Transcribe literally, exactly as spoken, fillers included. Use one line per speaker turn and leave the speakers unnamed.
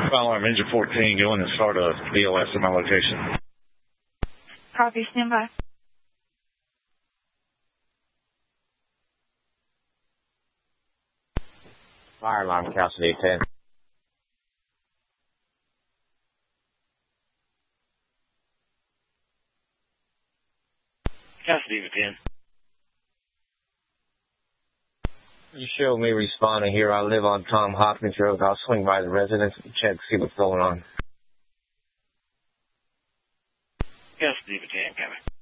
Fire alarm engine fourteen, go in and start a B O S at my location.
Copy, stand by.
Fire alarm, Cassidy ten.
Cassidy ten.
You show me responding here. I live on Tom Hopkins Road. I'll swing by the residence and check, see what's going on.
Cassidy ten, coming.